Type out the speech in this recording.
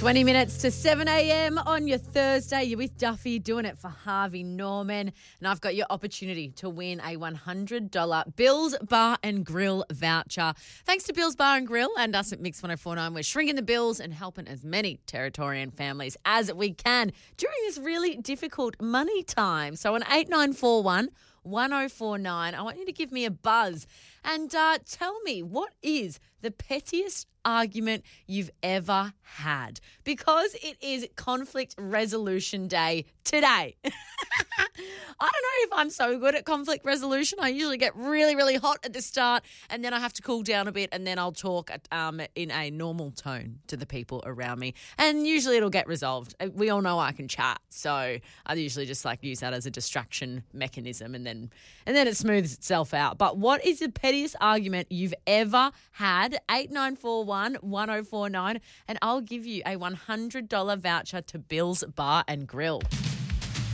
20 minutes to 7 a.m. on your Thursday. You're with Duffy, doing it for Harvey Norman. And I've got your opportunity to win a $100 Bill's Bar and Grill voucher. Thanks to Bill's Bar and Grill and us at Mix 104.9, we're shrinking the bills and helping as many Territorian families as we can during this really difficult money time. So on 8941 1049, I want you to give me a buzz and tell me, what is the pettiest argument you've ever had? Because it is conflict resolution day today. I don't know if I'm so good at conflict resolution. I usually get really, really hot at the start and then I have to cool down a bit and then I'll talk in a normal tone to the people around me. And usually it'll get resolved. We all know I can chat. So I usually just use that as a distraction mechanism and then it smooths itself out. But what is the pettiest argument you've ever had? 8941 1049 and I'll give you a $100 voucher to Bill's Bar and Grill.